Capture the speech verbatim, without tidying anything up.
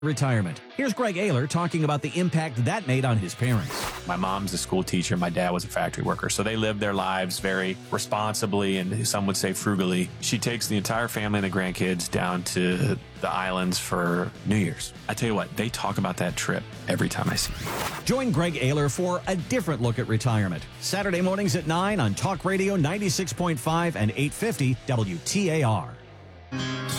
Retirement. Here's Greg Ayler talking about the impact that made on his parents. My mom's a school teacher. My dad was a factory worker. So they lived their lives very responsibly and some would say frugally. She takes the entire family and the grandkids down to the islands for New Year's. I tell you what, they talk about that trip every time I see them. Join Greg Ayler for a different look at retirement. Saturday mornings at nine on Talk Radio ninety-six point five and eight fifty W T A R.